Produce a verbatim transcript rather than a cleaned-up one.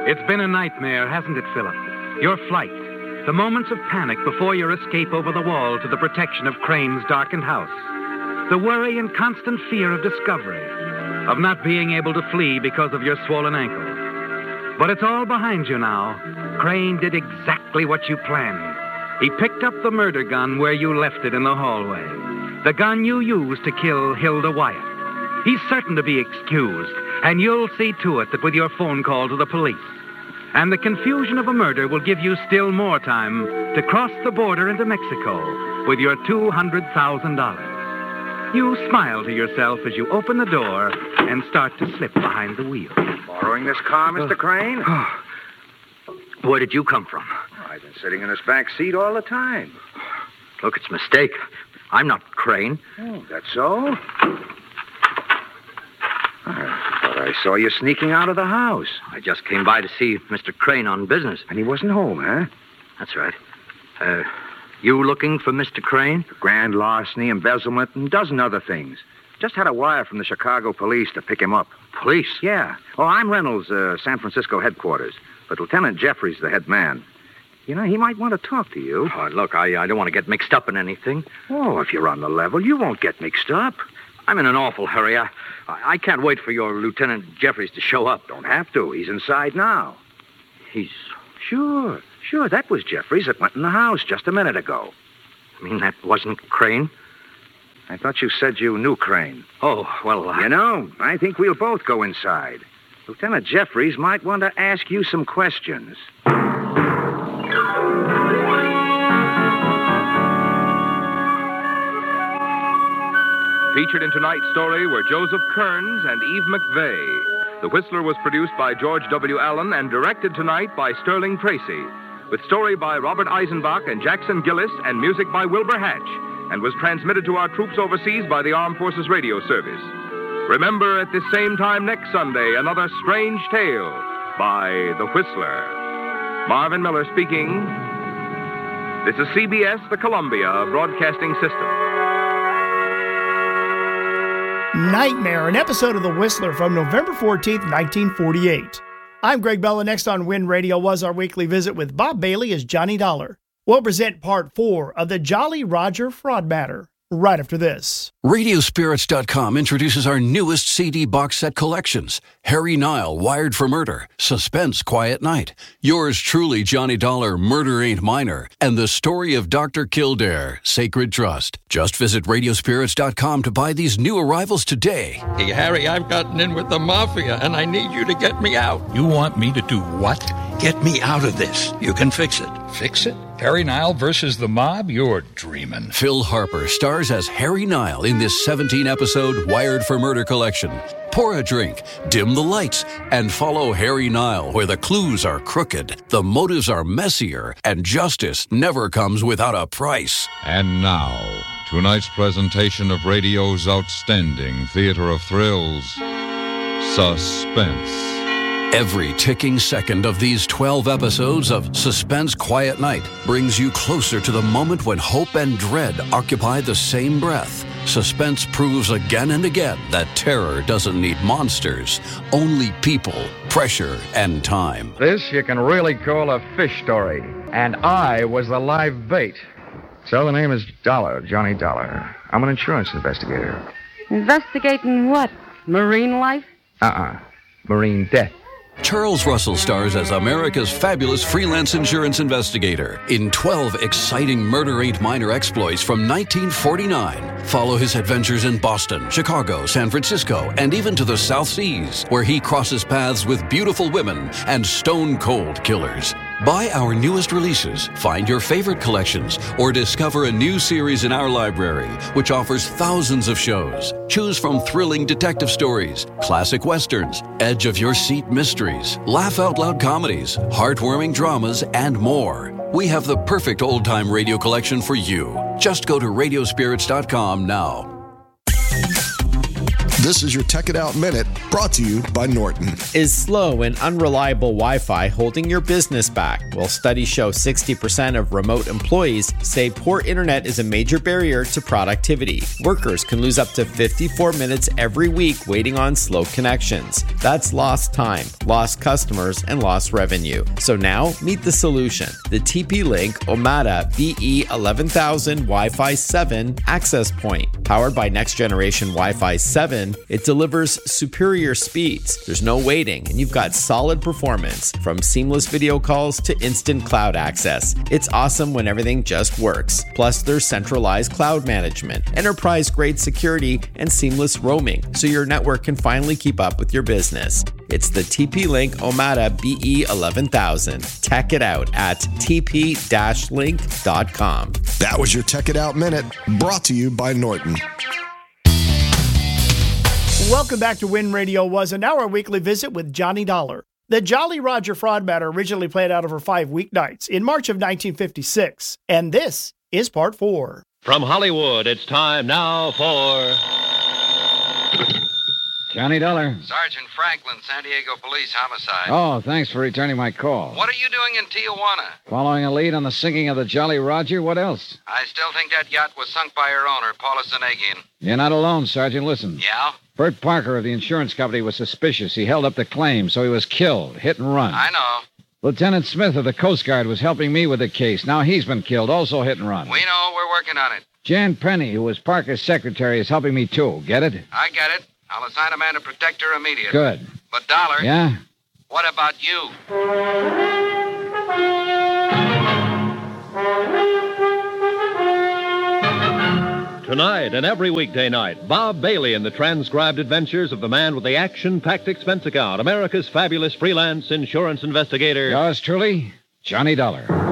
It's been a nightmare, hasn't it, Philip? Your flight, the moments of panic before your escape over the wall to the protection of Crane's darkened house, the worry and constant fear of discovery, of not being able to flee because of your swollen ankle. But it's all behind you now. Crane did exactly what you planned. He picked up the murder gun where you left it in the hallway, the gun you used to kill Hilda Wyatt. He's certain to be excused, and you'll see to it that with your phone call to the police. And the confusion of a murder will give you still more time to cross the border into Mexico with your two hundred thousand dollars. You smile to yourself as you open the door and start to slip behind the wheel. Borrowing this car, Mister Uh, Crane? Where did you come from? Oh, I've been sitting in this back seat all the time. Look, it's a mistake. I'm not Crane. Oh, that's so? I thought I saw you sneaking out of the house. I just came by to see Mister Crane on business. And he wasn't home, huh? That's right. Uh, you looking for Mister Crane? Grand larceny, embezzlement, and a dozen other things. Just had a wire from the Chicago police to pick him up. Police? Yeah. Oh, I'm Reynolds, uh, San Francisco headquarters. But Lieutenant Jeffries, the head man. You know, he might want to talk to you. Oh, look, I, I don't want to get mixed up in anything. Oh, if you're on the level, you won't get mixed up. I'm in an awful hurry. I, I can't wait for your Lieutenant Jeffries to show up. Don't have to. He's inside now. He's... Sure, sure. That was Jeffries that went in the house just a minute ago. I mean, that wasn't Crane? I thought you said you knew Crane. Oh, well... Uh... You know, I think we'll both go inside. Lieutenant Jeffries might want to ask you some questions. Featured in tonight's story were Joseph Kearns and Eve McVeigh. The Whistler was produced by George W. Allen and directed tonight by Sterling Tracy, with story by Robert Eisenbach and Jackson Gillis and music by Wilbur Hatch, and was transmitted to our troops overseas by the Armed Forces Radio Service. Remember, at this same time next Sunday, another strange tale by The Whistler. Marvin Miller speaking. This is C B S, the Columbia Broadcasting System. Nightmare, an episode of The Whistler from November fourteenth, nineteen forty-eight. I'm Greg Bella. Next on Wynn Radio was our weekly visit with Bob Bailey as Johnny Dollar. We'll present part four of the Jolly Roger fraud matter right after this. Radio Spirits dot com introduces our newest C D box set collections. Harry Nile, Wired for Murder, Suspense, Quiet Night, Yours Truly, Johnny Dollar, Murder Ain't Minor, and The Story of Doctor Kildare, Sacred Trust. Just visit Radio Spirits dot com to buy these new arrivals today. Hey, Harry, I've gotten in with the Mafia, and I need you to get me out. You want me to do what? Get me out of this. You can fix it. Fix it? Harry Nile versus the mob? You're dreaming. Phil Harper stars as Harry Nile in this seventeen-episode Wired for Murder collection. Pour a drink, dim the lights, and follow Harry Nile where the clues are crooked, the motives are messier, and justice never comes without a price. And now, tonight's presentation of radio's outstanding theater of thrills, Suspense. Every ticking second of these twelve episodes of Suspense, Quiet Night brings you closer to the moment when hope and dread occupy the same breath. Suspense proves again and again that terror doesn't need monsters, only people, pressure, and time. This you can really call a fish story. And I was the live bait. So the name is Dollar, Johnny Dollar. I'm an insurance investigator. Investigating what? Marine life? Uh-uh. Marine death. Charles Russell stars as America's fabulous freelance insurance investigator in twelve exciting Murder Ain't Minor exploits from nineteen forty-nine. Follow his adventures in Boston, Chicago, San Francisco, and even to the South Seas, where he crosses paths with beautiful women and stone-cold killers. Buy our newest releases, find your favorite collections, or discover a new series in our library, which offers thousands of shows. Choose from thrilling detective stories, classic westerns, edge-of-your-seat mysteries, laugh-out-loud comedies, heartwarming dramas, and more. We have the perfect old-time radio collection for you. Just go to Radio Spirits dot com now. This is your Tech It Out Minute, brought to you by Norton. Is slow and unreliable Wi-Fi holding your business back? Well, studies show sixty percent of remote employees say poor internet is a major barrier to productivity. Workers can lose up to fifty-four minutes every week waiting on slow connections. That's lost time, lost customers, and lost revenue. So now, meet the solution. The T P-Link Omada B E eleven thousand Wi-Fi seven access point. Powered by next-generation Wi-Fi seven, it delivers superior speeds. There's no waiting, and you've got solid performance, from seamless video calls to instant cloud access. It's awesome when everything just works. Plus, there's centralized cloud management, enterprise-grade security, and seamless roaming, so your network can finally keep up with your business. It's the T P-Link Omada B E eleven thousand. Tech it out at t p dash link dot com. That was your Tech It Out Minute, brought to you by Norton. Welcome back to Win Radio Was, and now our weekly visit with Johnny Dollar. The Jolly Roger fraud matter originally played out over five weeknights in March of nineteen fifty-six, and this is part four. From Hollywood, it's time now for... Johnny Dollar. Sergeant Franklin, San Diego Police Homicide. Oh, thanks for returning my call. What are you doing in Tijuana? Following a lead on the sinking of the Jolly Roger. What else? I still think that yacht was sunk by her owner, Paula Zanagian. You're not alone, Sergeant. Listen. Yeah? Bert Parker of the insurance company was suspicious. He held up the claim, so he was killed. Hit and run. I know. Lieutenant Smith of the Coast Guard was helping me with the case. Now he's been killed. Also hit and run. We know. We're working on it. Jan Penny, who was Parker's secretary, is helping me, too. Get it? I get it. I'll assign a man to protect her immediately. Good. But, Dollar... Yeah? What about you? Tonight and every weekday night, Bob Bailey in the transcribed adventures of the man with the action-packed expense account, America's fabulous freelance insurance investigator. Yours truly, Johnny Dollar.